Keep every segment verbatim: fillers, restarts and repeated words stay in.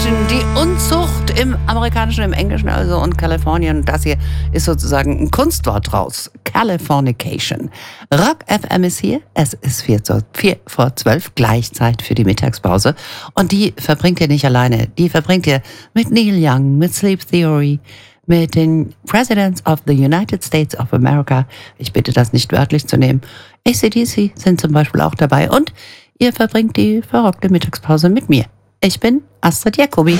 Californication, die Unzucht im Amerikanischen, im Englischen also und Kalifornien. Das hier ist sozusagen ein Kunstwort draus. Californication. Rock F M ist hier. Es ist vier vor zwölf, Gleichzeit für die Mittagspause. Und die verbringt ihr nicht alleine. Die verbringt ihr mit Neil Young, mit Sleep Theory, mit den Presidents of the United States of America. Ich bitte das nicht wörtlich zu nehmen. A C D C sind zum Beispiel auch dabei. Und ihr verbringt die verrockte Mittagspause mit mir. Ich bin Astrid Jacobi.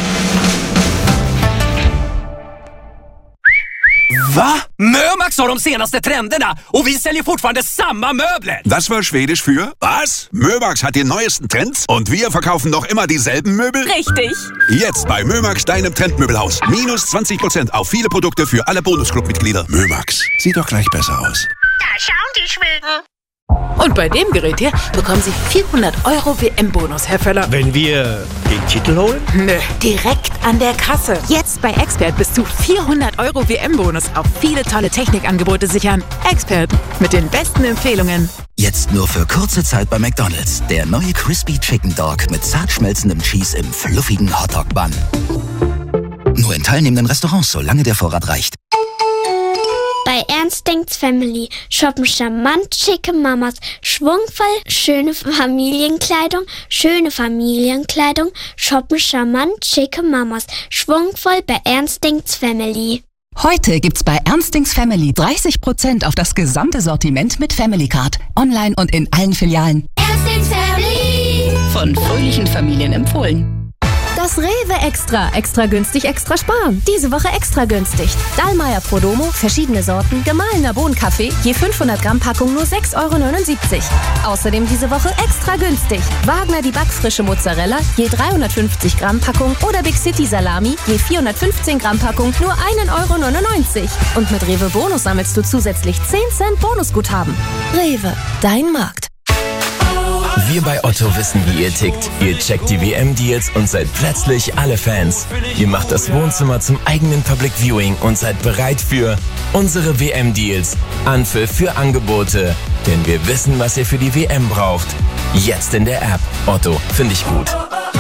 Va? Mömax har de senaste trenderna och vi säljer fortfarande samma möbler. Das war Schwedisch für was? Mömax hat die neuesten Trends und wir verkaufen noch immer dieselben Möbel? Richtig. Jetzt bei Mömax, deinem Trendmöbelhaus. Minus zwanzig Prozent auf viele Produkte für alle Bonusclub-Mitglieder. Mömax, sieht doch gleich besser aus. Da schauen die Schweden. Und bei dem Gerät hier bekommen Sie vierhundert Euro W M-Bonus, Herr Völler. Wenn wir den Titel holen? Nö, direkt an der Kasse. Jetzt bei Expert bis zu vierhundert Euro W M-Bonus auf viele tolle Technikangebote sichern. Expert, mit den besten Empfehlungen. Jetzt nur für kurze Zeit bei McDonald's. Der neue Crispy Chicken Dog mit zart schmelzendem Cheese im fluffigen Hotdog-Bun. Nur in teilnehmenden Restaurants, solange der Vorrat reicht. Bei Ernst Denkt's Family shoppen charmant schicke Mamas, schwungvoll schöne Familienkleidung, schöne Familienkleidung, shoppen charmant schicke Mamas, schwungvoll bei Ernst Denkt's Family. Heute gibt's bei Ernst Denkt's Family dreißig Prozent auf das gesamte Sortiment mit Family Card. Online und in allen Filialen. Ernst Denkt's Family. Von fröhlichen Familien empfohlen. Das Rewe Extra. Extra günstig, extra sparen. Diese Woche extra günstig. Dallmayr Prodomo, verschiedene Sorten, gemahlener Bohnenkaffee, je fünfhundert Gramm Packung nur sechs Euro neunundsiebzig. Außerdem diese Woche extra günstig. Wagner die backfrische Mozzarella, je dreihundertfünfzig Gramm Packung oder Big City Salami, je vierhundertfünfzehn Gramm Packung nur ein Euro neunundneunzig. Und mit Rewe Bonus sammelst du zusätzlich zehn Cent Bonusguthaben. Rewe, dein Markt. Wir bei Otto wissen, wie ihr tickt. Ihr checkt die W M-Deals und seid plötzlich alle Fans. Ihr macht das Wohnzimmer zum eigenen Public Viewing und seid bereit für unsere W M-Deals. Anpfiff für Angebote. Denn wir wissen, was ihr für die W M braucht. Jetzt in der App. Otto, finde ich gut.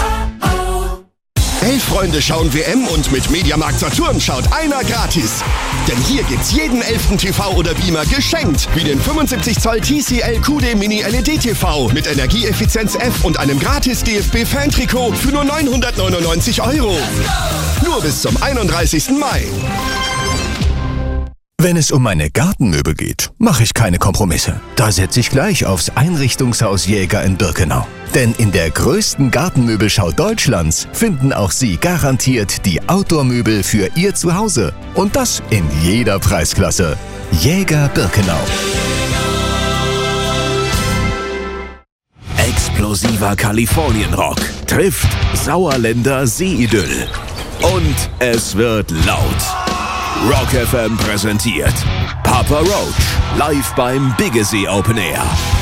Elf Freunde schauen W M und mit Mediamarkt Saturn schaut einer gratis. Denn hier gibt's jeden elften T V oder Beamer geschenkt. Wie den fünfundsiebzig Zoll T C L Q D Mini L E D T V mit Energieeffizienz F und einem gratis D F B-Fan-Trikot für nur neunhundertneunundneunzig Euro. Nur bis zum einunddreißigsten Mai. Wenn es um meine Gartenmöbel geht, mache ich keine Kompromisse. Da setze ich gleich aufs Einrichtungshaus Jäger in Birkenau. Denn in der größten Gartenmöbelschau Deutschlands finden auch Sie garantiert die Outdoor-Möbel für Ihr Zuhause. Und das in jeder Preisklasse. Jäger Birkenau. Explosiver Kalifornien-Rock trifft Sauerländer Seeidyll. Und es wird laut. Rock F M präsentiert Papa Roach live beim Biggesee Open Air.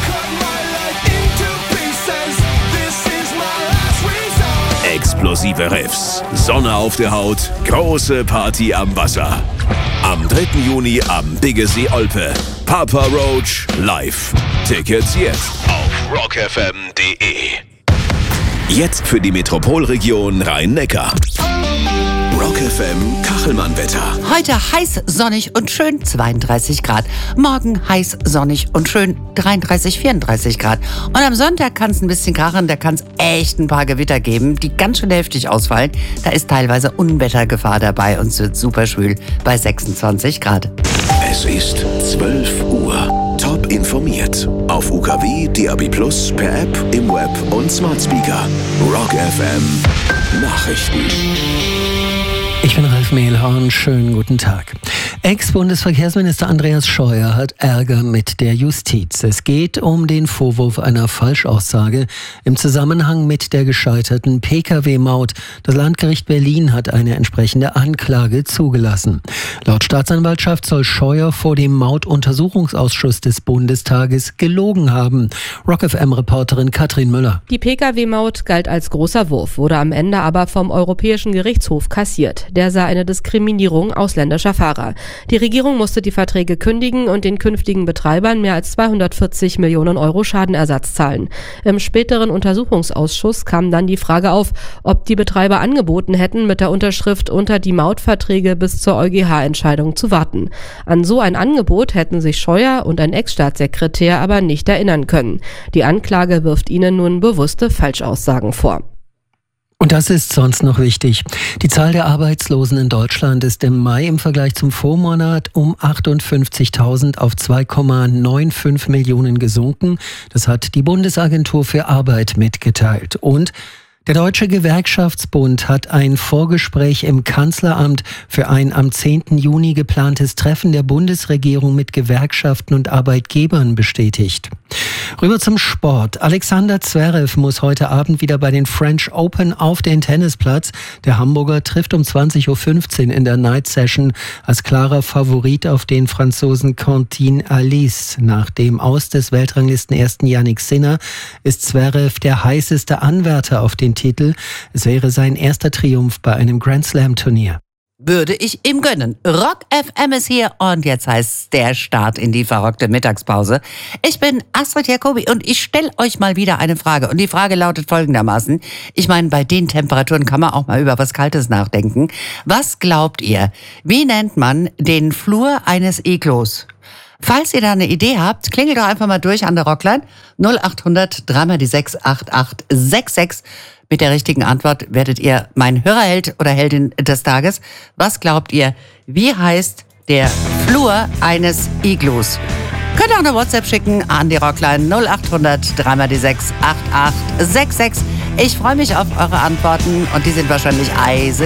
Explosive Riffs, Sonne auf der Haut, große Party am Wasser. Am dritten Juni am Biggesee Olpe. Papa Roach live. Tickets jetzt auf rock f m punkt d e. Jetzt für die Metropolregion Rhein-Neckar. Rock F M Kachelmann-Wetter. Heute heiß, sonnig und schön zweiunddreißig Grad. Morgen heiß, sonnig und schön dreiunddreißig, vierunddreißig Grad. Und am Sonntag kann es ein bisschen krachen, da kann es echt ein paar Gewitter geben, die ganz schön heftig ausfallen. Da ist teilweise Unwettergefahr dabei und es wird super schwül bei sechsundzwanzig Grad. Es ist zwölf Uhr. Top informiert. Auf U K W, D A B plus, per App, im Web und Smart Speaker. Rock F M Nachrichten. Ich bin Ralf Mehlhorn, schönen guten Tag. Ex-Bundesverkehrsminister Andreas Scheuer hat Ärger mit der Justiz. Es geht um den Vorwurf einer Falschaussage im Zusammenhang mit der gescheiterten P K W-Maut. Das Landgericht Berlin hat eine entsprechende Anklage zugelassen. Laut Staatsanwaltschaft soll Scheuer vor dem Mautuntersuchungsausschuss des Bundestages gelogen haben. Rock F M-Reporterin Katrin Müller. Die P K W-Maut galt als großer Wurf, wurde am Ende aber vom Europäischen Gerichtshof kassiert. Der sah eine Diskriminierung ausländischer Fahrer. Die Regierung musste die Verträge kündigen und den künftigen Betreibern mehr als zweihundertvierzig Millionen Euro Schadenersatz zahlen. Im späteren Untersuchungsausschuss kam dann die Frage auf, ob die Betreiber angeboten hätten, mit der Unterschrift unter die Mautverträge bis zur EuGH-Entscheidung zu warten. An so ein Angebot hätten sich Scheuer und ein Ex-Staatssekretär aber nicht erinnern können. Die Anklage wirft ihnen nun bewusste Falschaussagen vor. Und das ist sonst noch wichtig. Die Zahl der Arbeitslosen in Deutschland ist im Mai im Vergleich zum Vormonat um achtundfünfzigtausend auf zwei Komma fünfundneunzig Millionen gesunken. Das hat die Bundesagentur für Arbeit mitgeteilt. Und der Deutsche Gewerkschaftsbund hat ein Vorgespräch im Kanzleramt für ein am zehnten Juni geplantes Treffen der Bundesregierung mit Gewerkschaften und Arbeitgebern bestätigt. Rüber zum Sport. Alexander Zverev muss heute Abend wieder bei den French Open auf den Tennisplatz. Der Hamburger trifft um zwanzig Uhr fünfzehn in der Night Session als klarer Favorit auf den Franzosen Quentin Halys. Nach dem Aus des Weltranglistenersten Jannik Sinner ist Zverev der heißeste Anwärter auf den Titel. Es wäre sein erster Triumph bei einem Grand Slam Turnier. Würde ich ihm gönnen. Rock F M ist hier und jetzt heißt der Start in die verrückte Mittagspause. Ich bin Astrid Jacobi und ich stelle euch mal wieder eine Frage. Und die Frage lautet folgendermaßen. Ich meine, bei den Temperaturen kann man auch mal über was Kaltes nachdenken. Was glaubt ihr? Wie nennt man den Flur eines Iglos? Falls ihr da eine Idee habt, klingelt doch einfach mal durch an der Rockline null acht hundert drei mal die sechs acht acht sechs sechs. Mit der richtigen Antwort werdet ihr mein Hörerheld oder Heldin des Tages. Was glaubt ihr, wie heißt der Flur eines Iglos? Könnt auch eine WhatsApp schicken an die Rockline null acht hundert drei mal die sechs acht acht sechs sechs. Ich freue mich auf eure Antworten und die sind wahrscheinlich eise